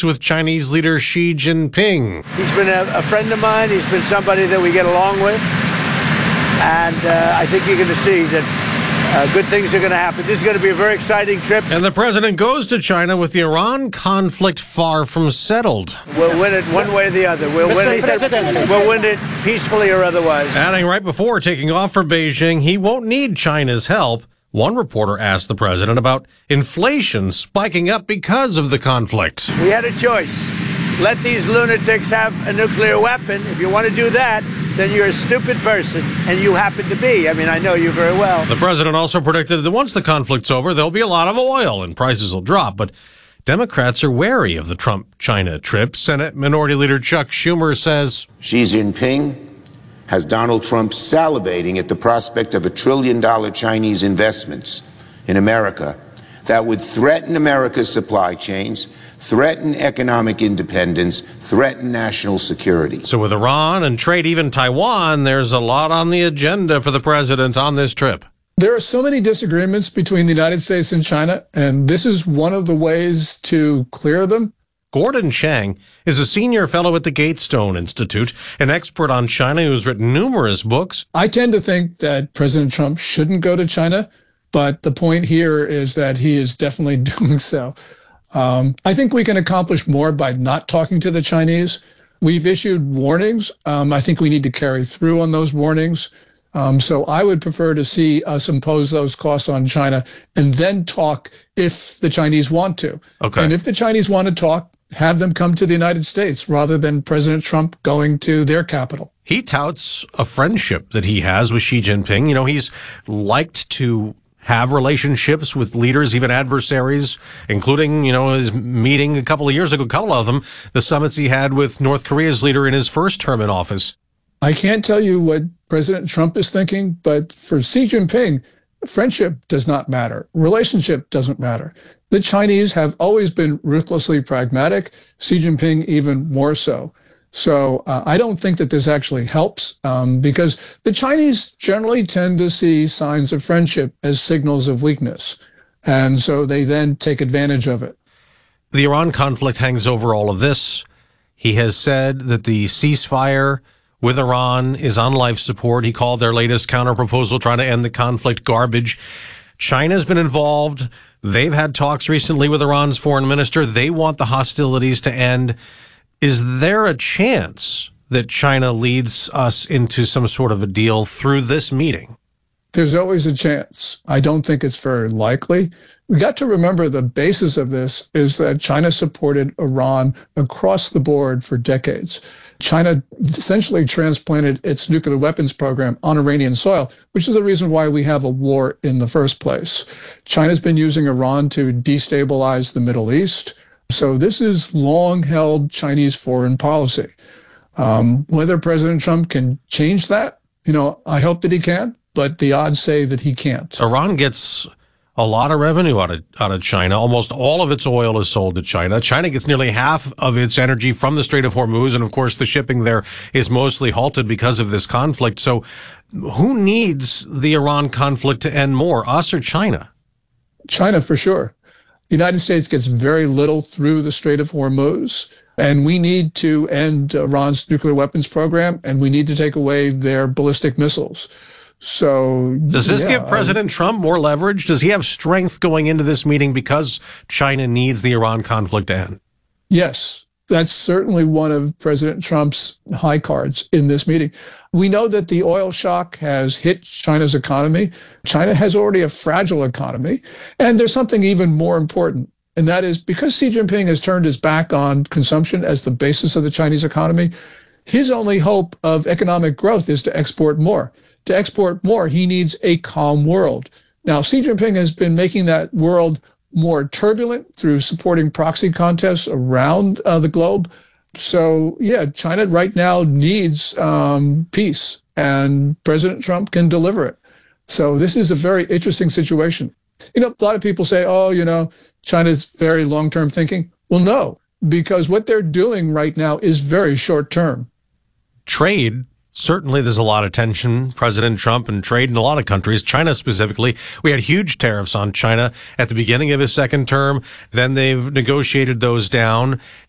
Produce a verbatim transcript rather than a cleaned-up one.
talks with Chinese leader Xi Jinping. He's been a, a friend of mine. He's been somebody that we get along with. And uh, I think you're going to see that uh, good things are going to happen. This is going to be a very exciting trip. And the president goes to China with the Iran conflict far from settled. We'll win it one way or the other. We'll win it, we'll win it peacefully or otherwise. Adding right before taking off for Beijing, he won't need China's help. One reporter asked the president about inflation spiking up because of the conflict. We had a choice. Let these lunatics have a nuclear weapon. If you want to do that, then you're a stupid person, and you happen to be. I mean, I know you very well. The president also predicted that once the conflict's over, there'll be a lot of oil and prices will drop. But Democrats are wary of the Trump-China trip. Senate Minority Leader Chuck Schumer says Xi Jinping has Donald Trump salivating at the prospect of a trillion-dollar Chinese investments in America that would threaten America's supply chains, threaten economic independence, threaten national security. So with Iran and trade, even Taiwan, there's a lot on the agenda for the president on this trip. There are so many disagreements between the United States and China, and this is one of the ways to clear them. Gordon Chang is a senior fellow at the Gatestone Institute, an expert on China who's written numerous books. I tend to think that President Trump shouldn't go to China, but the point here is that he is definitely doing so. Um, I think we can accomplish more by not talking to the Chinese. We've issued warnings. Um, I think we need to carry through on those warnings. Um, so I would prefer to see us impose those costs on China and then talk if the Chinese want to. Okay. And if the Chinese want to talk, have them come to the United States rather than President Trump going to their capital. He touts a friendship that he has with Xi Jinping. You know, he's liked to have relationships with leaders, even adversaries, including, you know, his meeting a couple of years ago, a couple of them, the summits he had with North Korea's leader in his first term in office. I can't tell you what President Trump is thinking, but for Xi Jinping, friendship does not matter. Relationship doesn't matter. The Chinese have always been ruthlessly pragmatic, Xi Jinping even more so. So uh, I don't think that this actually helps um, because the Chinese generally tend to see signs of friendship as signals of weakness. And so they then take advantage of it. The Iran conflict hangs over all of this. He has said that the ceasefire with Iran is on life support. He called their latest counterproposal trying to end the conflict garbage. China's been involved. They've had talks recently with Iran's foreign minister. They want the hostilities to end. Is there a chance that China leads us into some sort of a deal through this meeting? There's always a chance. I don't think it's very likely. We got to remember the basis of this is that China supported Iran across the board for decades. China essentially transplanted its nuclear weapons program on Iranian soil, which is the reason why we have a war in the first place. China's been using Iran to destabilize the Middle East. So this is long-held Chinese foreign policy. Um, whether President Trump can change that, you know, I hope that he can, but the odds say that he can't. Iran gets a lot of revenue out of out of China. Almost all of its oil is sold to China. China gets nearly half of its energy from the Strait of Hormuz, and of course the shipping there is mostly halted because of this conflict. So who needs the Iran conflict to end more, us or China? China, for sure. The United States gets very little through the Strait of Hormuz, and we need to end Iran's nuclear weapons program, and we need to take away their ballistic missiles. So does this yeah, give President I, Trump more leverage? Does he have strength going into this meeting because China needs the Iran conflict to end? Yes, that's certainly one of President Trump's high cards in this meeting. We know that the oil shock has hit China's economy. China has already a fragile economy. And there's something even more important, and that is because Xi Jinping has turned his back on consumption as the basis of the Chinese economy, his only hope of economic growth is to export more. To export more, he needs a calm world. Now, Xi Jinping has been making that world more turbulent through supporting proxy contests around uh, the globe. So, yeah, China right now needs um, peace, and President Trump can deliver it. So this is a very interesting situation. You know, a lot of people say, oh, you know, China's very long-term thinking. Well, no, because what they're doing right now is very short-term. Trade. Certainly, there's a lot of tension, President Trump, and trade in a lot of countries, China specifically. We had huge tariffs on China at the beginning of his second term. Then they've negotiated those down.